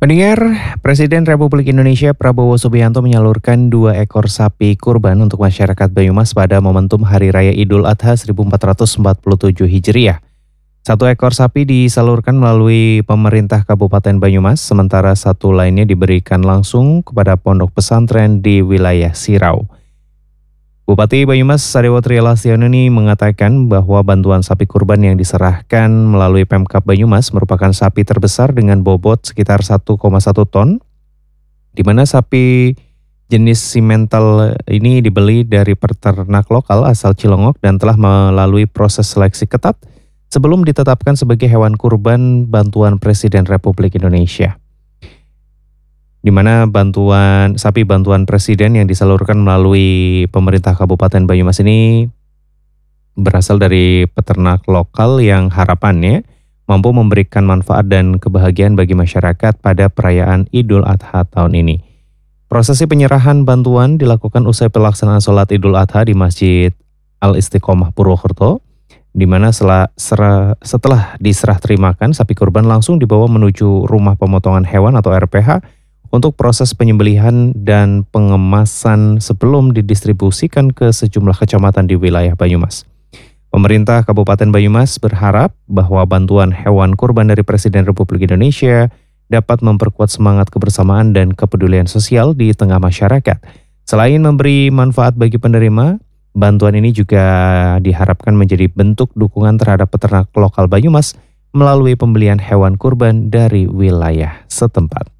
Pendengar, Presiden Republik Indonesia Prabowo Subianto menyalurkan 2 ekor sapi kurban untuk masyarakat Banyumas pada momentum Hari Raya Idul Adha 1447 Hijriah. 1 ekor sapi disalurkan melalui pemerintah Kabupaten Banyumas, sementara 1 lainnya diberikan langsung kepada pondok pesantren di wilayah Sirau. Bupati Banyumas Sadewo Trilasioneni mengatakan bahwa bantuan sapi kurban yang diserahkan melalui Pemkab Banyumas merupakan sapi terbesar dengan bobot sekitar 1,1 ton, di mana sapi jenis simental ini dibeli dari peternak lokal asal Cilongok dan telah melalui proses seleksi ketat sebelum ditetapkan sebagai hewan kurban bantuan Presiden Republik Indonesia. Di mana sapi bantuan presiden yang disalurkan melalui pemerintah Kabupaten Banyumas ini berasal dari peternak lokal yang harapannya mampu memberikan manfaat dan kebahagiaan bagi masyarakat pada perayaan Idul Adha tahun ini. Prosesi penyerahan bantuan dilakukan usai pelaksanaan sholat Idul Adha di Masjid Al-Istiqomah Purwokerto, di mana setelah diserah terimakan, sapi kurban langsung dibawa menuju rumah pemotongan hewan atau RPH untuk proses penyembelihan dan pengemasan sebelum didistribusikan ke sejumlah kecamatan di wilayah Banyumas. Pemerintah Kabupaten Banyumas berharap bahwa bantuan hewan kurban dari Presiden Republik Indonesia dapat memperkuat semangat kebersamaan dan kepedulian sosial di tengah masyarakat. Selain memberi manfaat bagi penerima, bantuan ini juga diharapkan menjadi bentuk dukungan terhadap peternak lokal Banyumas melalui pembelian hewan kurban dari wilayah setempat.